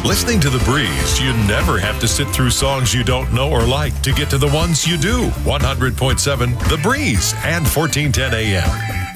Listening to The Breeze, you never have to sit through songs you don't know or like to get to the ones you do. 100.7 The Breeze and 1410 AM.